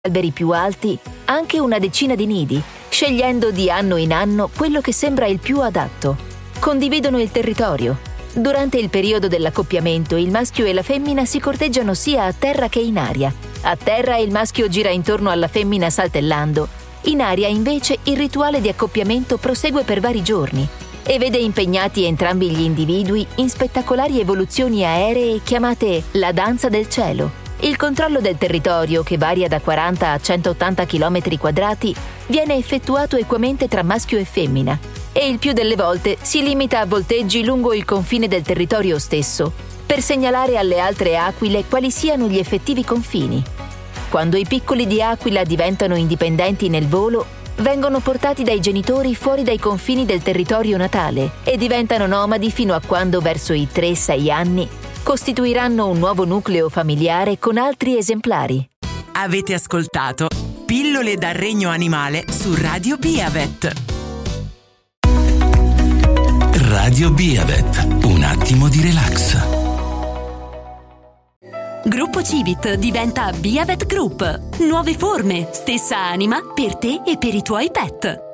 alberi più alti anche una decina di nidi, scegliendo di anno in anno quello che sembra il più adatto. Condividono il territorio. Durante il periodo dell'accoppiamento il maschio e la femmina si corteggiano sia a terra che in aria. A terra il maschio gira intorno alla femmina saltellando. In aria invece il rituale di accoppiamento prosegue per vari giorni e vede impegnati entrambi gli individui in spettacolari evoluzioni aeree chiamate la danza del cielo. Il controllo del territorio, che varia da 40 a 180 km², viene effettuato equamente tra maschio e femmina e il più delle volte si limita a volteggi lungo il confine del territorio stesso, per segnalare alle altre aquile quali siano gli effettivi confini. Quando i piccoli di aquila diventano indipendenti nel volo, vengono portati dai genitori fuori dai confini del territorio natale e diventano nomadi fino a quando, verso i 3-6 anni, costituiranno un nuovo nucleo familiare con altri esemplari. Avete ascoltato Pillole dal Regno Animale su Radio Biavet. Radio Biavet, un attimo di relax. Gruppo Civit diventa Biavet Group. Nuove forme, stessa anima per te e per i tuoi pet.